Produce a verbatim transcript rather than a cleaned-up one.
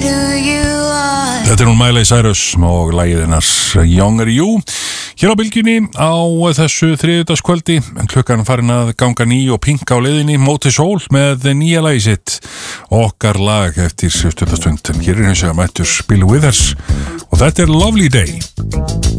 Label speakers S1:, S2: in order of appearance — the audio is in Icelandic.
S1: Þetta er hún Miley Cyrus og lagið hennar Younger You hér á bylgjunni á þessu þriðjudagskvöldi, klukkan farin að ganga ný og Pink á leiðinni, Móti Sól með nýja lagið sitt, okkar lag eftir stundastund. Hér er hins vegar mættur Bill Withers og þetta er Lovely Day.